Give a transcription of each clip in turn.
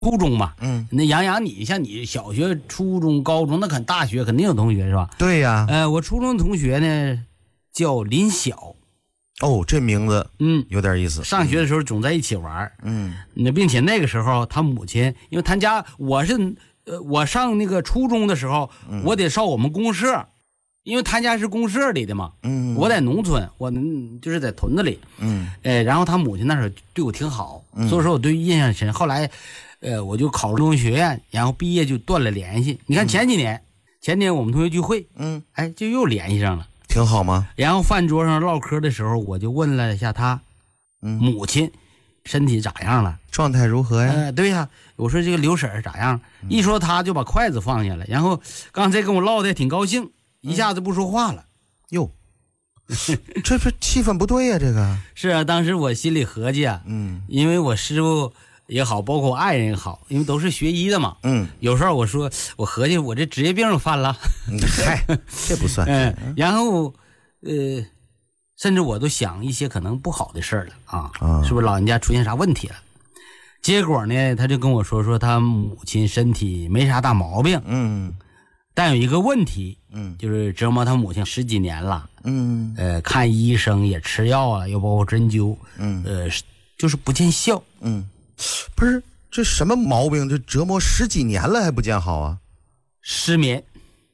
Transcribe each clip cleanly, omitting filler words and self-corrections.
初中嘛，那杨你像你小学、初中、高中，那肯大学肯定有同学是吧？ 对呀。 我初中同学呢叫林晓。 哦，这名字有点意思。 上学的时候总在一起玩，那并且那个时候他母亲，因为他家我上那个初中的时候，我得上我们公社，因为他家是公社里的嘛，我在农村，我就是在屯子里，然后他母亲那时候对我挺好，所以说我对印象深。后来我就考入中文学院，然后毕业就断了联系。你看前年我们同学聚会，就又联系上了， 挺好吗？ 然后饭桌上唠嗑的时候，我就问了一下他母亲身体咋样了， 状态如何呀？ 对呀，我说这个刘婶咋样？一说他就把筷子放下了，然后刚才跟我唠的挺高兴，一下子不说话了。 哟，这气氛不对呀，这个是啊，当时我心里合计啊，因为我师傅也好，包括我爱人也好，因为都是学医的嘛，有时候我合计我这职业病犯了， 嗨，这不算， 然后甚至我都想一些可能不好的事儿了啊，是不是老人家出现啥问题了？结果呢，他就跟我说他母亲身体没啥大毛病，但有一个问题，就是折磨他母亲10几年了，看医生也吃药啊，又包括针灸，就是不见效， 不是这什么毛病？这折磨10几年了还不见好啊？ 失眠，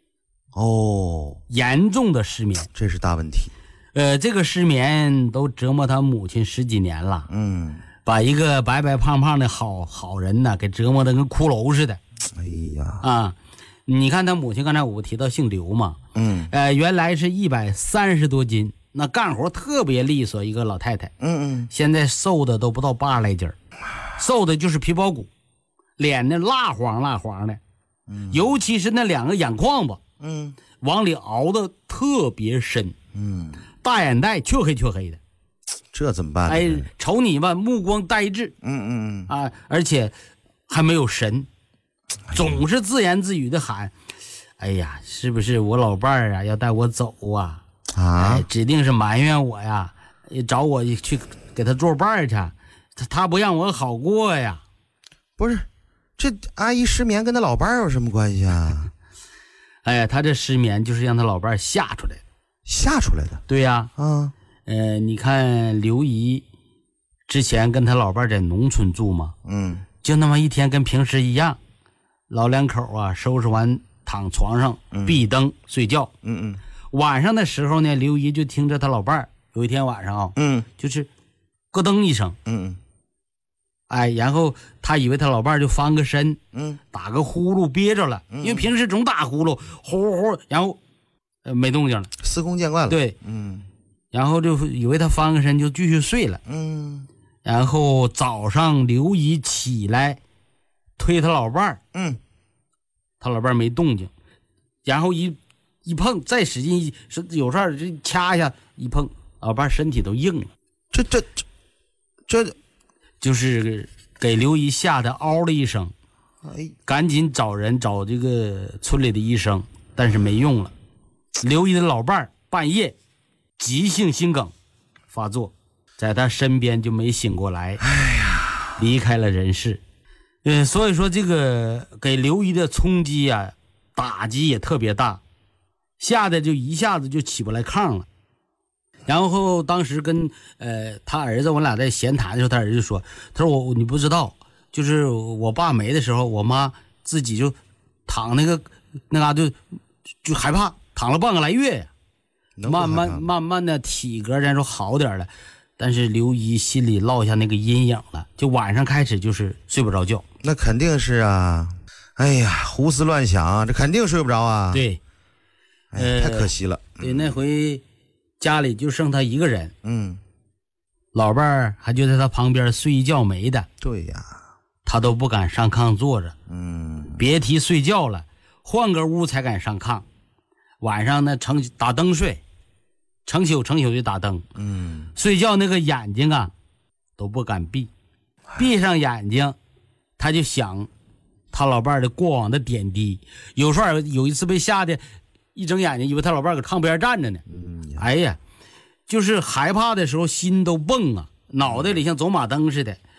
严重的失眠， 这是大问题。 这个失眠都折磨他母亲10几年了，把一个白白胖胖的好人呢，给折磨得跟骷髅似的。 哎呀， 你看他母亲，刚才我提到姓刘嘛，原来是130多斤，那干活特别利索，一个老太太，现在瘦的都不到80来斤，瘦的就是皮包骨，脸呢蜡黄的，尤其是那2个眼眶子，往里熬的特别深，大眼袋黢黑的， 这怎么办呢？ 瞅你吧，目光呆滞，而且还没有神，总是自言自语的喊：“哎呀，是不是我老伴儿啊要带我走啊？指定是埋怨我呀，找我去给他作伴去，他不让我好过呀。” 不是，这阿姨失眠跟他老伴儿有什么关系啊？ 他这失眠就是让他老伴儿吓出来的。对呀，你看刘姨之前跟他老伴儿在农村住嘛，就那么一天跟平时一样，老两口啊收拾完躺床上闭灯睡觉，晚上的时候呢，刘姨就听着他老伴儿有一天晚上就是咯噔一声，然后他以为他老伴儿就翻个身，打个呼噜憋着了，因为平时总打呼噜呼呼，然后没动静了， 司空见惯了。 对，然后就以为他翻个身就继续睡了，然后早上刘姨起来推他老伴儿，他老伴儿没动静，然后一碰再使劲有事儿就掐一下，一碰老伴儿身体都硬了， 这就是给刘姨吓得嗷了一声，赶紧找这个村里的医生，但是没用了。刘姨的老伴儿半夜急性心梗发作，在他身边就没醒过来，离开了人世。所以说这个给刘姨的冲击啊，打击也特别大，吓得就一下子就起不来炕了。然后当时跟他儿子我俩在闲谈的时候，他儿子就说，他说你不知道，就是我爸没的时候，我妈自己就躺那嘎就害怕，躺了半个来月呀，慢慢的体格咱说好点了，但是刘姨心里落下那个阴影了，就晚上开始就是睡不着觉。 那肯定是啊，哎呀，胡思乱想，这肯定睡不着啊。 对， 太可惜了。 对，那回家里就剩他一个人，老伴儿还就在他旁边睡一觉没的。 对呀， 他都不敢上炕坐着，别提睡觉了，换个屋才敢上炕。晚上呢打灯睡，成宿就打灯，睡觉那个眼睛啊都不敢闭，闭上眼睛他就想他老伴儿的过往的点滴。有时候有一次被吓得一睁眼睛，以为他老伴儿搁炕边站着呢，哎呀，就是害怕的时候心都蹦啊，脑袋里像走马灯似的。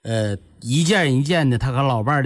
一件一件的他和老伴儿